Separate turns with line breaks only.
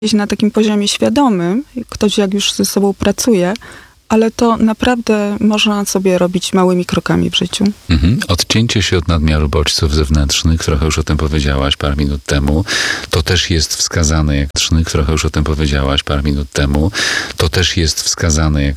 na takim poziomie świadomym, ktoś jak już ze sobą pracuje, ale to naprawdę można sobie robić małymi krokami w życiu.
Odcięcie się od nadmiaru bodźców zewnętrznych, trochę już o tym powiedziałaś parę minut temu, to też jest wskazane, jak trochę już o tym powiedziałaś parę minut temu, to też jest wskazane, jak